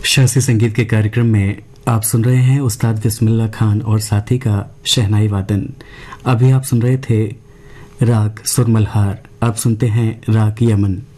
शास्त्रीय संगीत के कार्यक्रम में आप सुन रहे हैं उस्ताद बिस्मिल्लाह खान और साथी का शहनाई वादन। अभी आप सुन रहे थे राग सुरमल्हार। अब सुनते हैं राग यमन।